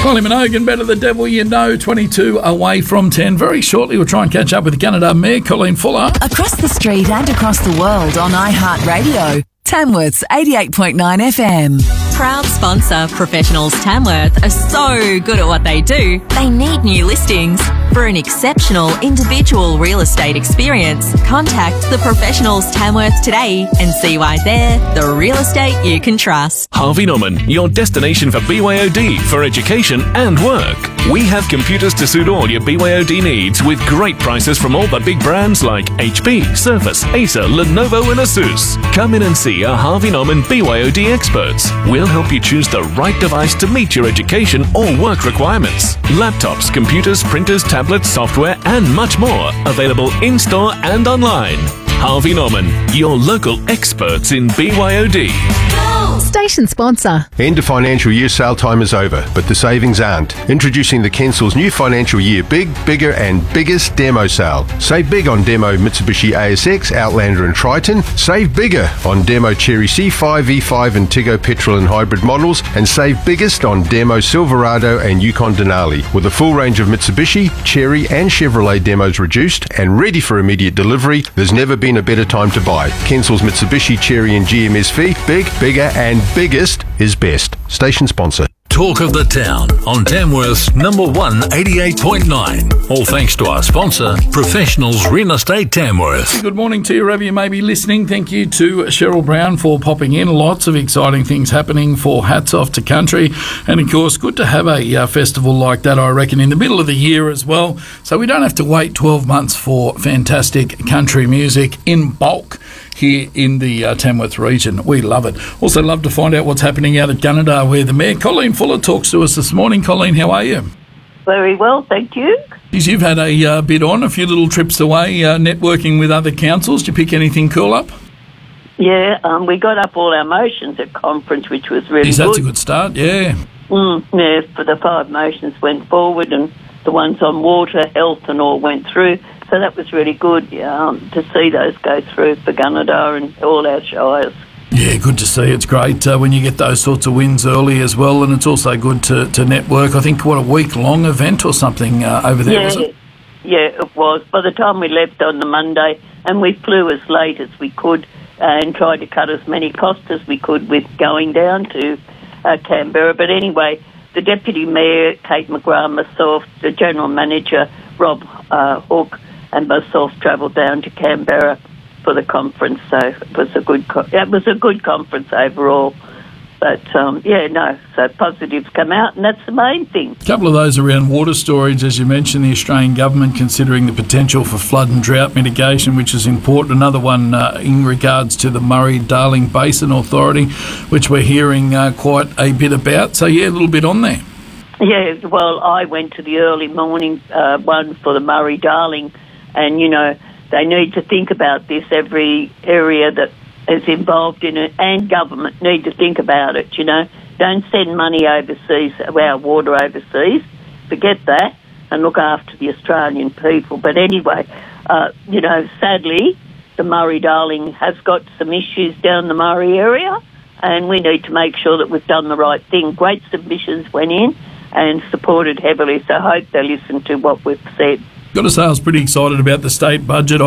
Kylie Minogue, Better the Devil You Know, 22 away from 10. Very shortly, we'll try and catch up with Gunnedah Mayor Colleen Fuller. Across the street and across the world on iHeartRadio. Tamworth's 88.9 FM. Proud sponsor professionals Tamworth are so good at what they do, they need new listings. For an exceptional individual real estate experience, contact the professionals Tamworth today and see why they're the real estate you can trust. Harvey Norman, your destination for BYOD for education and work. We have computers to suit all your BYOD needs with great prices from all the big brands like HP, Surface, Acer, Lenovo and Asus. Come in and see our Harvey Norman BYOD experts. We'll help you choose the right device to meet your education or work requirements. Laptops, computers, printers, tablets, software and much more available in-store and online. Harvey Norman, your local experts in BYOD. Station sponsor. End of financial year sale time is over, but the savings aren't. Introducing the Kensel's new financial year big, bigger and biggest demo sale. Save big on demo Mitsubishi ASX, Outlander and Triton. Save bigger on demo Cherry C5, E5 and Tiggo petrol and hybrid models. And save biggest on demo Silverado and Yukon Denali. With a full range of Mitsubishi, Cherry and Chevrolet demos reduced and ready for immediate delivery, there's never been a better time to buy. Kensel's Mitsubishi, Cherry and GMSV. Big, bigger and biggest is best. Station sponsor. Talk of the town on Tamworth's number 1 88.9. All thanks to our sponsor, Professionals Real Estate Tamworth. Good morning to you, wherever you may be listening. Thank you to Cheryl Brown for popping in. Lots of exciting things happening for Hats Off to Country. And, of course, good to have a festival like that, I reckon, in the middle of the year as well. So we don't have to wait 12 months for fantastic country music in bulk here in the Tamworth region. We love it. Also love to find out what's happening out at Gunnedah, where the Mayor, Colleen Fuller, talks to us this morning. Colleen, how are you? Very well, thank you. Geez, you've had a bit on, a few little trips away, networking with other councils. Did you pick anything cool up? Yeah, we got up all our motions at conference, which was really good. That's a good start, yeah. Yeah, for the 5 motions went forward and the ones on water, health and all went through. So that was really good to see those go through for Gunnedah and all our shires. Yeah, good to see. It's great when you get those sorts of wins early as well, and it's also good to network. I think, a week-long event or something over there, was it? Yeah, it was. By the time we left on the Monday, and we flew as late as we could and tried to cut as many costs as we could with going down to Canberra. But anyway, the Deputy Mayor, Kate McGrath, myself, the General Manager, Rob Hook, and myself travelled down to Canberra for the conference. So it was a good conference overall. But, so positives come out, and that's the main thing. A couple of those around water storage, as you mentioned, the Australian government considering the potential for flood and drought mitigation, which is important. Another one in regards to the Murray-Darling Basin Authority, which we're hearing quite a bit about. So, yeah, a little bit on there. Yeah, well, I went to the early morning one for the Murray-Darling, and, they need to think about this. Every area that is involved in it and government need to think about it, Don't send money overseas, our water overseas. Forget that and look after the Australian people. But anyway, sadly, the Murray-Darling has got some issues down the Murray area, and we need to make sure that we've done the right thing. Great submissions went in and supported heavily, so I hope they listen to what we've said. Got to say, I was pretty excited about the state budget.